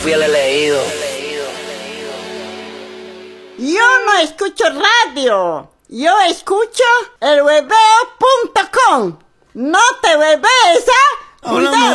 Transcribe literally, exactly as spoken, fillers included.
fui el elegido. Yo no escucho radio. Yo escucho el hueveo punto com. No te huevees, ¿ah? Hola, Cuidado.